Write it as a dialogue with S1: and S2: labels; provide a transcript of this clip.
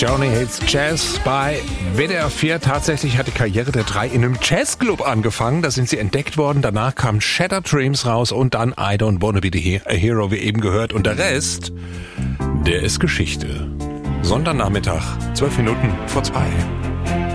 S1: Johnny Hates Jazz bei WDR 4. Tatsächlich hat die Karriere der drei in einem Jazzclub angefangen. Da sind sie entdeckt worden. Danach kam Shattered Dreams raus und dann I Don't Wanna Be a Hero, wie eben gehört. Und der Rest, der ist Geschichte. Sonntagnachmittag, 12 Minuten vor 2.